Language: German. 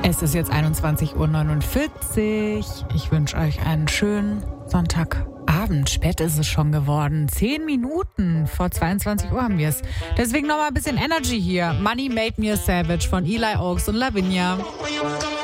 Es ist jetzt 21:49 Uhr. Ich wünsche euch einen schönen Sonntagabend. Spät ist es schon geworden. 10 Minuten vor 22 Uhr haben wir es. Deswegen nochmal ein bisschen Energy hier. Money Made Me a Savage von Eli Oaks und Lavinia.